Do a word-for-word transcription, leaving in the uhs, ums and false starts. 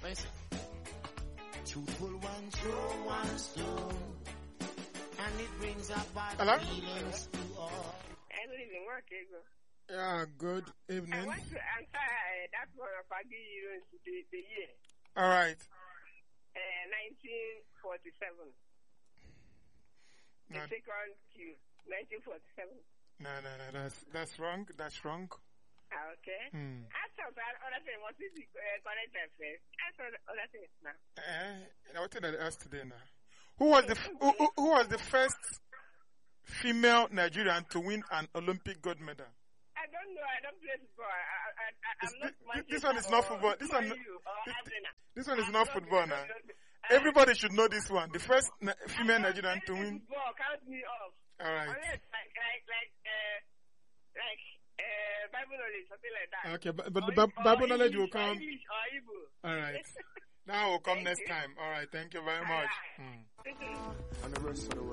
listen. Truthful one, show one stone. And it brings up bad Hello? feelings to all. I don't even work, Ego. Yeah, good I evening. want to answer uh, that one of Agi Heroes the, the year. All right. Uh, nineteen forty-seven. The No, second Q. nineteen forty-seven. no, no, no, that's, that's wrong. That's wrong. Ah, okay. Hmm. Ask us other thing. What is the uh, correct first? Ask us other things now. Eh, what did I ask today now? Who was the, f- who, who, who was the first female Nigerian to win an Olympic gold medal? I don't know. I don't play football. I, I, I, I'm This, not. this, this one is not football. This one, You or this, Abrina. this one is I'm not not- football now. I- Everybody should know this one. The first Ni- female I don't Nigerian to play win. Football, count me off. All right. Unless like like like uh like uh Bible knowledge, something like that. Okay, but, but Or- the Bi- or Bible knowledge English, will come. Or English or Igbo. All right. That will come Thank next you. time. All right. Thank you very much. Alright. Hmm. And the rest of the world.